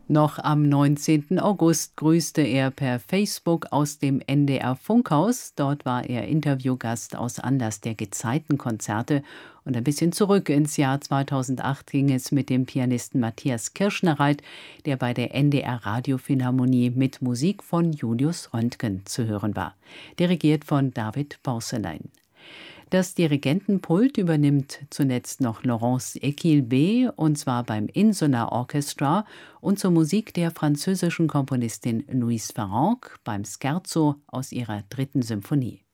Noch am 19. August grüßte er per Facebook aus dem NDR-Funkhaus. Dort war er Interviewgast aus Anlass der Gezeitenkonzerte. Und ein bisschen zurück ins Jahr 2008 ging es mit dem Pianisten Matthias Kirschnereit, der bei der NDR-Radiophilharmonie mit Musik von Julius Röntgen zu hören war. Dirigiert von David Borselin. Das Dirigentenpult übernimmt zunächst noch Laurence Equilbé, und zwar beim Insular Orchestra und zur Musik der französischen Komponistin Louise Farrenc beim Scherzo aus ihrer 3. Symphonie.